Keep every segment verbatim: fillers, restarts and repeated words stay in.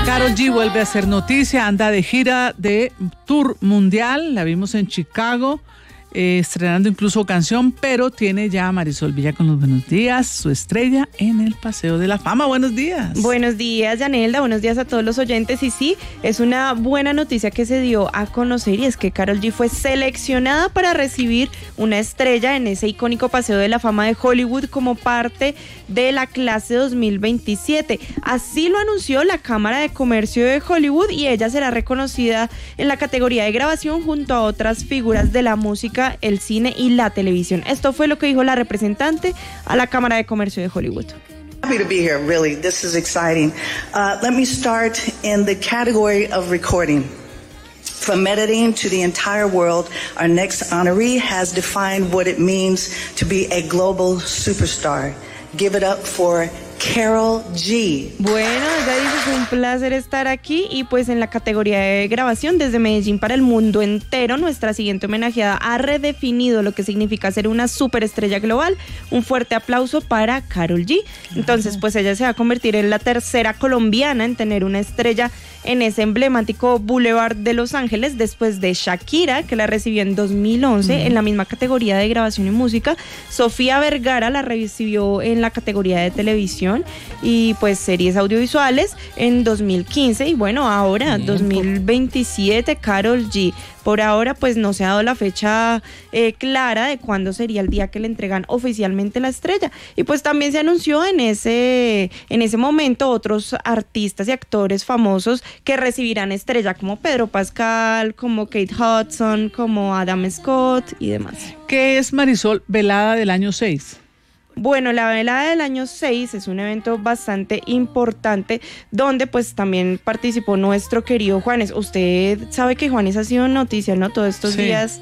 Karol G vuelve a hacer noticia, anda de gira de tour mundial, la vimos en Chicago, eh, estrenando incluso canción, pero tiene ya a Marisol Villa con los buenos días, su estrella en el Paseo de la Fama. Buenos días. Buenos días, Yanelda, buenos días a todos los oyentes. Y sí, es una buena noticia que se dio a conocer, y es que Karol G fue seleccionada para recibir una estrella en ese icónico Paseo de la Fama de Hollywood como parte de la clase dos mil veintisiete. Así lo anunció la Cámara de Comercio de Hollywood, y ella será reconocida en la categoría de grabación junto a otras figuras de la música, el cine y la televisión. Esto fue lo que dijo la representante a la Cámara de Comercio de Hollywood. Happy to be here, really. This is exciting. Uh, let me start in the category of recording. From Medellin to the entire world, our next honoree has defined what it means to be a global superstar. Give it up for Karol G. Bueno, ya dijo, fue un placer estar aquí, y pues en la categoría de grabación desde Medellín para el mundo entero, nuestra siguiente homenajeada ha redefinido lo que significa ser una superestrella global. Un fuerte aplauso para Karol G. Entonces, pues ella se va a convertir en la tercera colombiana en tener una estrella en ese emblemático Boulevard de Los Ángeles, después de Shakira, que la recibió en dos mil once uh-huh. en la misma categoría de grabación y música. Sofía Vergara la recibió en la categoría de televisión y pues series audiovisuales en dos mil quince, y bueno, ahora Bien, dos mil veintisiete Karol G. Por ahora pues no se ha dado la fecha eh, clara de cuándo sería el día que le entregan oficialmente la estrella, y pues también se anunció en ese, en ese momento otros artistas y actores famosos que recibirán estrella, como Pedro Pascal, como Kate Hudson, como Adam Scott y demás. ¿Qué es, Marisol, Velada del año seis? Bueno, la velada del año seis es un evento bastante importante donde pues también participó nuestro querido Juanes. Usted sabe que Juanes ha sido noticia, ¿no? Todos estos sí. días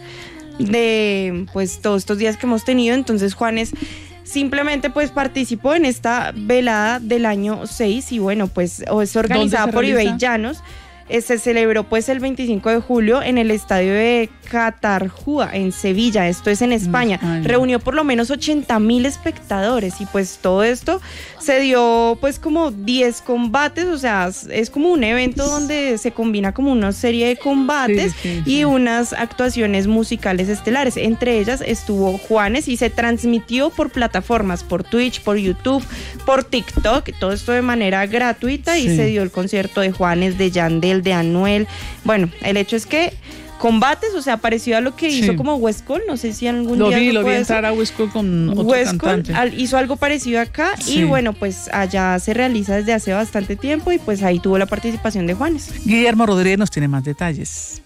de, pues todos estos días que hemos tenido. Entonces Juanes simplemente pues participó en esta velada del año seis, y bueno, pues es organizada por Ibai Llanos. Se celebró pues el veinticinco de julio en el estadio de Catarjúa, en Sevilla, esto es en España. Ay, reunió por lo menos ochenta mil espectadores, y pues todo esto se dio pues como diez combates, o sea, es como un evento donde se combina como una serie de combates sí, sí, sí. y unas actuaciones musicales estelares. Entre ellas estuvo Juanes, y se transmitió por plataformas, por Twitch, por YouTube, por TikTok, todo esto de manera gratuita, sí. y se dio el concierto de Juanes, de Yandel, de Anuel. Bueno, el hecho es que combates, o sea, parecido a lo que sí. hizo como Westcol, no sé si algún lo día vi, lo vi entrar a Westcol con otro Westcol cantante. Al, hizo algo parecido acá, sí. y bueno, pues allá se realiza desde hace bastante tiempo, y pues ahí tuvo la participación de Juanes. Guillermo Rodríguez nos tiene más detalles.